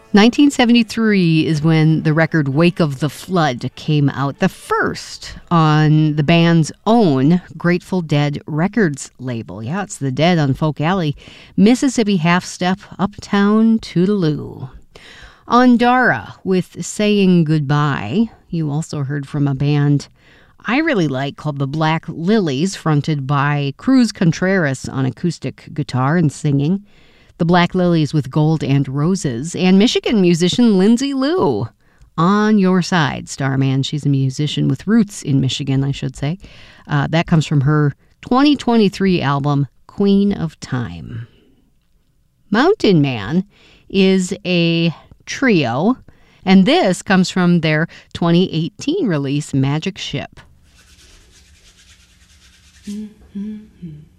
1973 is when the record Wake of the Flood came out, the first on the band's own Grateful Dead Records label. Yeah, it's the Dead on Folk Alley, Mississippi half-step, Uptown Toodaloo. On Dara with Saying Goodbye, you also heard from a band I really like called the Black Lilies, fronted by Cruz Contreras on acoustic guitar and singing. The Black Lilies with Gold and Roses, and Michigan musician Lindsay Lou. On Your Side, Starman. She's a musician with roots in Michigan, I should say. That comes from her 2023 album, Queen of Time. Mountain Man is a trio, and this comes from their 2018 release, Magic Ship. Mm-hmm.